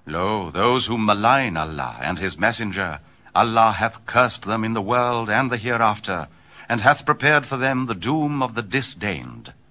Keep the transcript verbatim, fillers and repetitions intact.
Lo, those who malign Allah and his messenger, Allah hath cursed them in the world and the hereafter, and hath prepared for them the doom of the disdained.